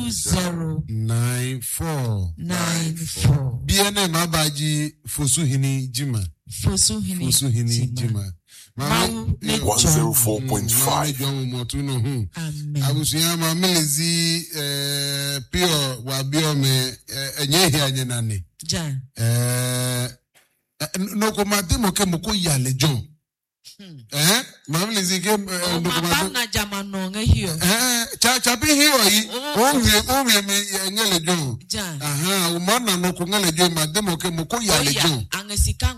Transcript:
2094. BNM Mabaji Fosuhini Jima. Fosuhini Jima. 104.5. Amen. Abusuyama melezi pure wabio me enyehi anyenane. Ja. No komate moke moko yale John. Melezi ke no komate na jamano nge hiyo. Chapi hiyo yi. Onwe me ngele John. Ja. Umana no ko ngele John mademo ke moko yale John. Angesika